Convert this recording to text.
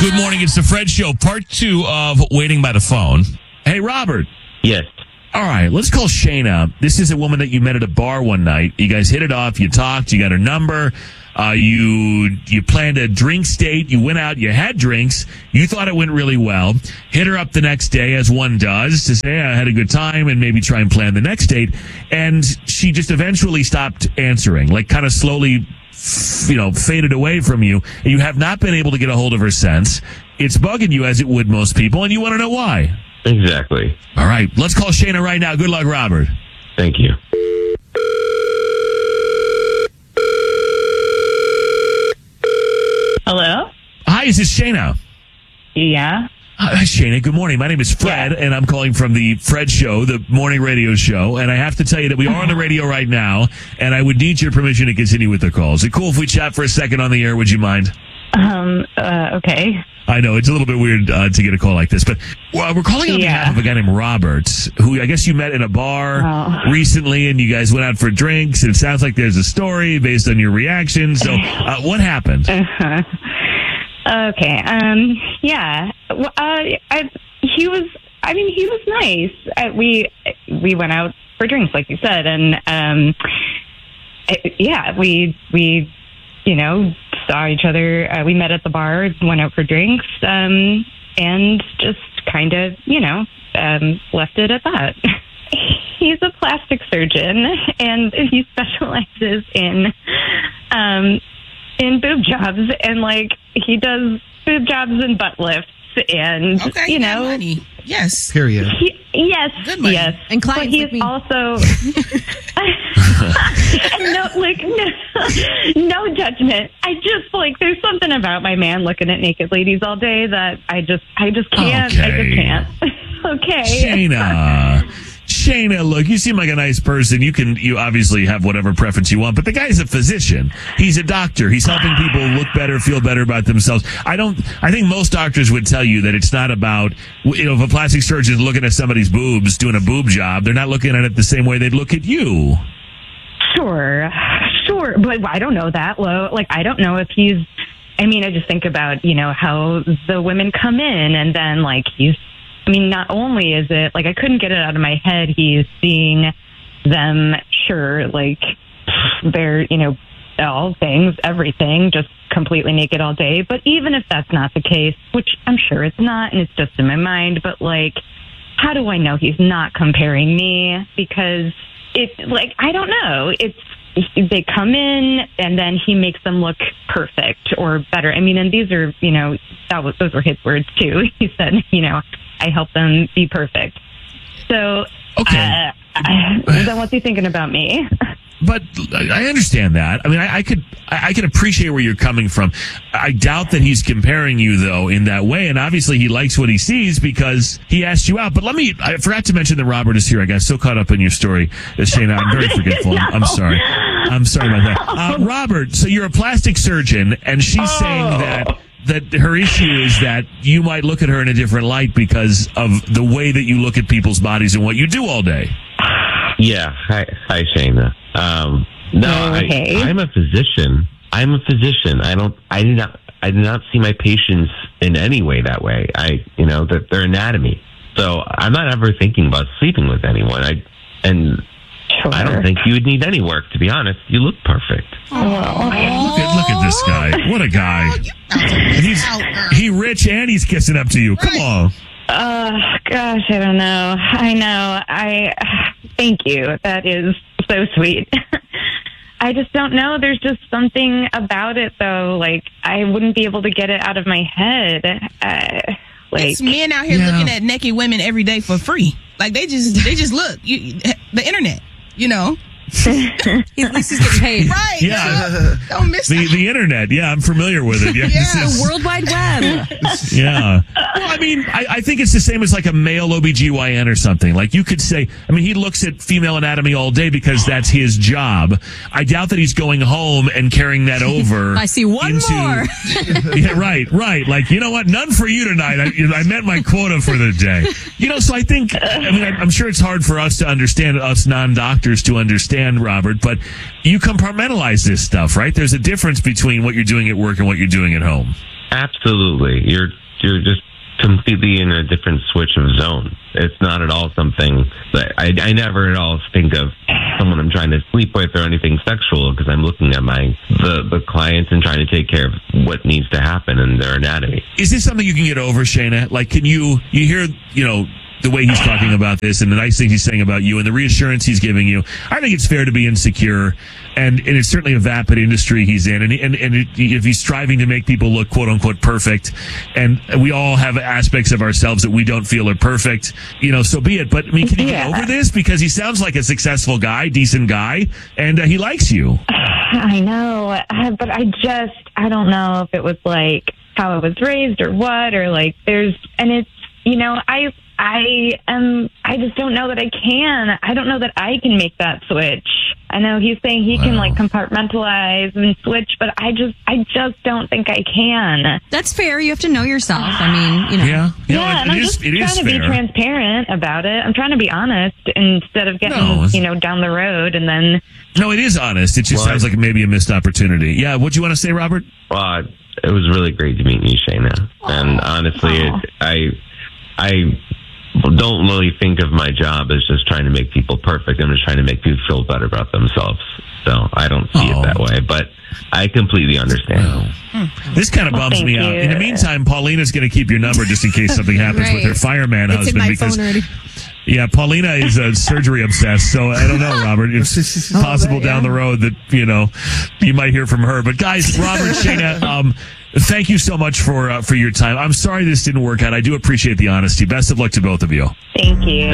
Good morning. It's the Fred Show, part 2 of Waiting by the Phone. Hey, Robert. Yes. All right, let's call Shayna. This is a woman that you met at a bar one night. You guys hit it off. You talked. You got her number. You planned a drinks date. You went out. You had drinks. You thought it went really well. Hit her up the next day, as one does, to say, I had a good time, and maybe try and plan the next date. And she just eventually stopped answering, like kind of slowly, faded away from you. And you have not been able to get a hold of her since. It's bugging you, as it would most people, and you want to know why. Exactly. All right, let's call Shayna right now. Good luck, Robert. Thank you. Hello? Hi, is this Shayna? Yeah. Hi, Shayna. Good morning. My name is Fred, and I'm calling from the Fred Show, the morning radio show. And I have to tell you that we are on the radio right now, and I would need your permission to continue with the call. Is it cool if we chat for a second on the air? Would you mind? Okay. I know, it's a little bit weird to get a call like this, but we're calling on behalf of a guy named Robert, who I guess you met in a bar recently, and you guys went out for drinks, and it sounds like there's a story based on your reaction. So what happened? Okay. Yeah. He was nice. We went out for drinks, like you said, and we saw each other. We met at the bar, went out for drinks, and just kind of, left it at that. He's a plastic surgeon, and he specializes in boob jobs, and he does boob jobs and butt lifts, and money. Yes. Period. Yes. Good money. Yes. And clients. But he's also no judgment. I just there's something about my man looking at naked ladies all day that I just can't. Okay. I just can't. Okay. Shayna, look, you seem like a nice person. You obviously have whatever preference you want, but the guy's a physician. He's a doctor. He's helping people look better, feel better about themselves. I think most doctors would tell you that it's not about, if a plastic surgeon is looking at somebody's boobs, doing a boob job, they're not looking at it the same way they'd look at you. Sure. But I don't know that low. I don't know if he's, I just think about, how the women come in, and then not only is it, I couldn't get it out of my head, he's seeing them, sure, they're, all things, everything, just completely naked all day. But even if that's not the case, which I'm sure it's not, and it's just in my mind, but, how do I know he's not comparing me? Because I don't know. They come in, and then he makes them look perfect or better. And these are, those were his words, too. He said, I help them be perfect. So, okay. Then what's he thinking about me? But I understand that. I could appreciate where you're coming from. I doubt that he's comparing you, though, in that way. And obviously he likes what he sees because he asked you out. But I forgot to mention that Robert is here. I got so caught up in your story, Shayna. I'm very forgetful. I'm sorry. I'm sorry about that. Robert, so you're a plastic surgeon, and she's saying that her issue is that you might look at her in a different light because of the way that you look at people's bodies and what you do all day. Yeah. Hi, Shayna. Okay. I'm a physician. I do not see my patients in any way that way. That their anatomy. So I'm not ever thinking about sleeping with anyone. Sure. I don't think you would need any work, to be honest. You look perfect. Look at this guy. What a guy. He's rich and he's kissing up to you. Come on. Gosh, I don't know. I know. Thank you. That is so sweet. I just don't know. There's just something about it, though. I wouldn't be able to get it out of my head. It's men out here looking at naked women every day for free. They just look. The internet, At least he's getting paid. Right. Yeah. Don't miss the internet. Yeah, I'm familiar with it. Yeah. The World Wide Web. Yeah. Well, I think it's the same as a male OBGYN or something. You could say, he looks at female anatomy all day because that's his job. I doubt that he's going home and carrying that over. I see one more. Yeah, right. You know what? None for you tonight. I met my quota for the day. So I think, I'm sure it's hard for us to understand, us non-doctors to understand, Robert, but you compartmentalize this stuff, right? There's a difference between what you're doing at work and what you're doing at home. Absolutely. You're just completely in a different switch of zone. It's not at all something that I never at all think of someone I'm trying to sleep with or anything sexual, because I'm looking at the clients and trying to take care of what needs to happen in their anatomy. Is this something you can get over, Shayna? Like, can you hear, the way he's talking about this and the nice things he's saying about you and the reassurance he's giving you? I think it's fair to be insecure, and it's certainly a vapid industry he's in, and if he's striving to make people look quote unquote perfect, and we all have aspects of ourselves that we don't feel are perfect, so be it. But I mean, can you get over this? Because he sounds like a successful guy, decent guy, and he likes you. I know, but I don't know if it was like how I was raised or what, or like I just don't know that I can. I don't know that I can make that switch. I know he's saying he can like compartmentalize and switch, but I just don't think I can. That's fair. You have to know yourself. I mean, Yeah, and I'm just trying to be transparent about it. I'm trying to be honest instead of getting, down the road and then. No, it is honest. It just sounds like maybe a missed opportunity. Yeah, what'd you want to say, Robert? Well, it was really great to meet you, Shayna. And honestly, I don't really think of my job as just trying to make people perfect. I'm just trying to make people feel better about themselves. So I don't see it that way, but I completely understand. This kind of bums me out. In the meantime, Paulina's going to keep your number just in case something happens with her fireman husband. Because yeah, Paulina is surgery obsessed, so I don't know, Robert. It's possible down the road that, you might hear from her. But guys, Robert, Shayna, thank you so much for your time. I'm sorry this didn't work out. I do appreciate the honesty. Best of luck to both of you. Thank you.